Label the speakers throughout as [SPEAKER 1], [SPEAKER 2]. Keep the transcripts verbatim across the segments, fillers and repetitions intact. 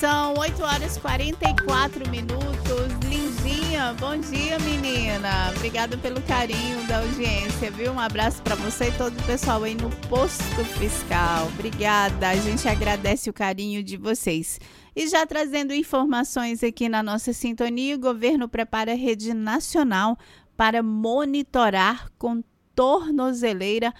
[SPEAKER 1] São oito horas e quarenta e quatro minutos. Lindinha, bom dia, menina. Obrigada pelo carinho da audiência, viu? Um abraço para você e todo o pessoal aí no Posto Fiscal. Obrigada, a gente agradece o carinho de vocês. E já trazendo informações aqui na nossa sintonia, o governo prepara a rede nacional para monitorar com tornozeleira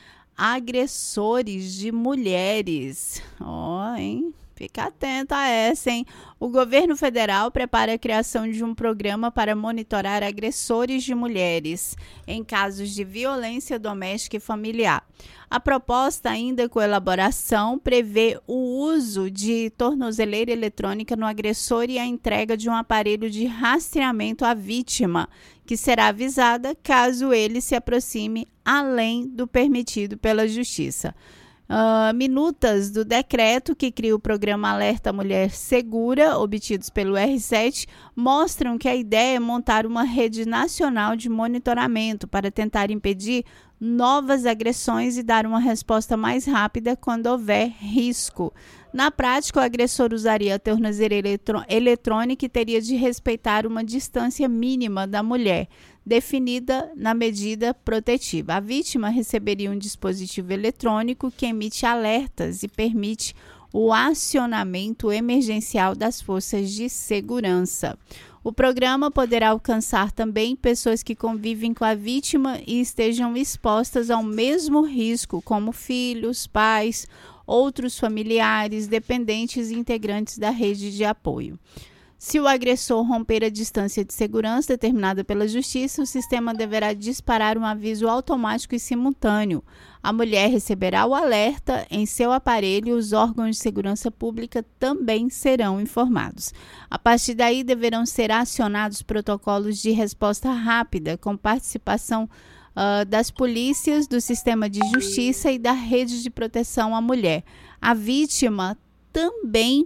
[SPEAKER 1] agressores de mulheres. Ó, oh, hein? Fica atento a essa, hein? O governo federal prepara a criação de um programa para monitorar agressores de mulheres em casos de violência doméstica e familiar. A proposta, ainda com elaboração, prevê o uso de tornozeleira eletrônica no agressor e a entrega de um aparelho de rastreamento à vítima, que será avisada caso ele se aproxime além do permitido pela Justiça. Uh, minutas do decreto que cria o programa Alerta Mulher Segura, obtidos pelo R sete, mostram que a ideia é montar uma rede nacional de monitoramento para tentar impedir novas agressões e dar uma resposta mais rápida quando houver risco. Na prática, o agressor usaria a tornozeleira eletrô- eletrônica e teria de respeitar uma distância mínima da mulher, definida na medida protetiva. A vítima receberia um dispositivo eletrônico que emite alertas e permite o acionamento emergencial das forças de segurança. O programa poderá alcançar também pessoas que convivem com a vítima e estejam expostas ao mesmo risco, como filhos, pais, outros familiares, dependentes e integrantes da rede de apoio. Se o agressor romper a distância de segurança determinada pela Justiça, o sistema deverá disparar um aviso automático e simultâneo. A mulher receberá o alerta em seu aparelho e os órgãos de segurança pública também serão informados. A partir daí, deverão ser acionados protocolos de resposta rápida, com participação uh, das polícias, do sistema de justiça e da rede de proteção à mulher. A vítima também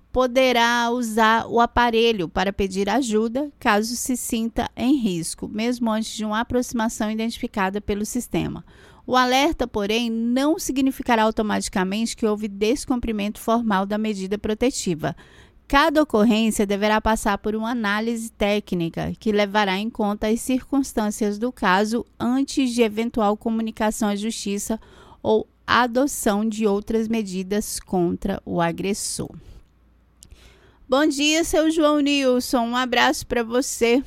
[SPEAKER 1] poderá usar o aparelho para pedir ajuda caso se sinta em risco, mesmo antes de uma aproximação identificada pelo sistema. O alerta, porém, não significará automaticamente que houve descumprimento formal da medida protetiva. Cada ocorrência deverá passar por uma análise técnica que levará em conta as circunstâncias do caso antes de eventual comunicação à Justiça ou adoção de outras medidas contra o agressor. Bom dia, seu João Nilson. Um abraço para você.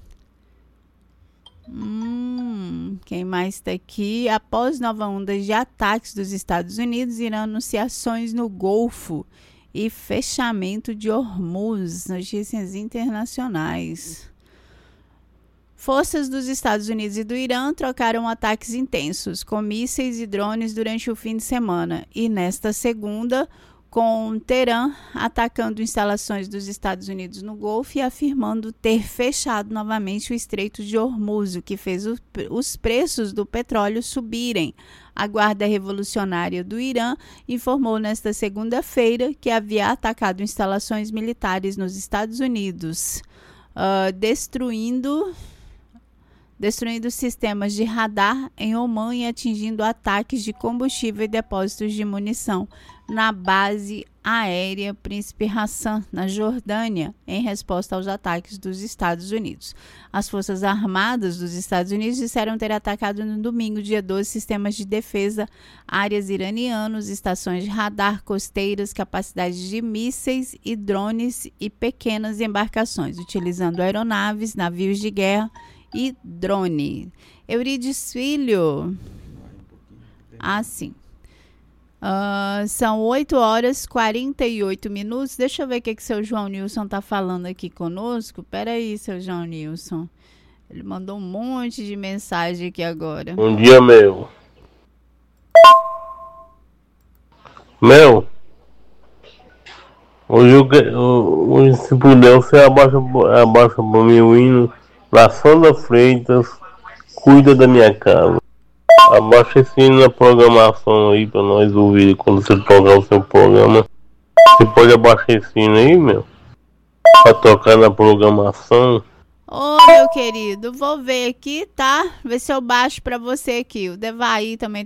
[SPEAKER 1] Hum, quem mais está aqui? Após nova onda de ataques dos Estados Unidos, Irã anuncia ações no Golfo e fechamento de Hormuz. Notícias internacionais. Forças dos Estados Unidos e do Irã trocaram ataques intensos com mísseis e drones durante o fim de semana. E nesta segunda, com Teherã atacando instalações dos Estados Unidos no Golfo e afirmando ter fechado novamente o Estreito de Hormuz, o que fez o, os preços do petróleo subirem. A Guarda Revolucionária do Irã informou nesta segunda-feira que havia atacado instalações militares nos Estados Unidos, uh, destruindo... destruindo sistemas de radar em Omã e atingindo ataques de combustível e depósitos de munição na base aérea Príncipe Hassan, na Jordânia, em resposta aos ataques dos Estados Unidos. As Forças Armadas dos Estados Unidos disseram ter atacado no domingo, dia doze, sistemas de defesa, áreas iranianos, estações de radar costeiras, capacidades de mísseis e drones e pequenas embarcações, utilizando aeronaves, navios de guerra e drone. Eurides Filho. Ah, sim. Uh, são oito horas e quarenta e oito minutos. Deixa eu ver o que, que seu João Nilson está falando aqui conosco. Pera aí, seu João Nilson. Ele mandou um monte de mensagem aqui agora.
[SPEAKER 2] Bom dia, meu. Meu. Hoje, eu, hoje se puder, você abaixa, abaixa para mim o hino da Sandra Freitas, Cuida da Minha Casa. Abaixa esse hino na programação aí pra nós ouvir quando você tocar o seu programa. Você pode abaixar esse hino aí, meu? Pra tocar na programação.
[SPEAKER 1] Ô, meu querido, vou ver aqui, tá? Ver se eu baixo pra você aqui. O Devaí também